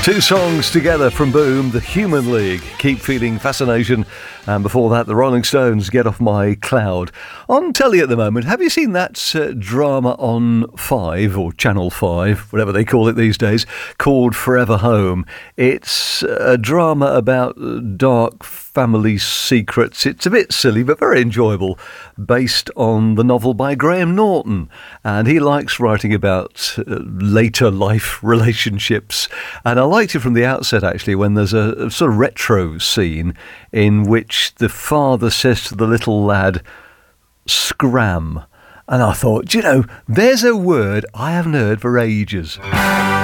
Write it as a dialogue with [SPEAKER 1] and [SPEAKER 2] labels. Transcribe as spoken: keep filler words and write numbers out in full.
[SPEAKER 1] Two songs together from Boom, The Human League, Keep Feeling Fascination, and before that, the Rolling Stones, Get Off My Cloud. On telly at the moment, have you seen that uh, drama on Five, or Channel five, whatever they call it these days, called Forever Home? It's a drama about dark family secrets. It's a bit silly, but very enjoyable, based on the novel by Graham Norton. And he likes writing about uh, later life relationships. And I liked it from the outset, actually, when there's a, a sort of retro scene in which the father says to the little lad, "Scram." And I thought, you know, there's a word I haven't heard for ages.